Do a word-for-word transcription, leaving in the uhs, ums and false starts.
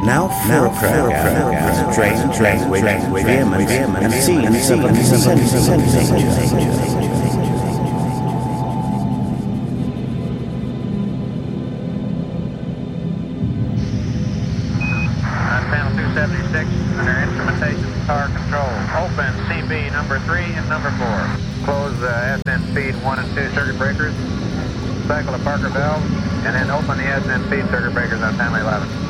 Now for a program, strange language, vehement, and scenes of uncensored danger. seventy-six under instrumentation car control. Open C B number three and number four. Close uh, S N speed one and two circuit breakers. Cycle the Parker valve, and then open the S N speed circuit breakers on family eleven.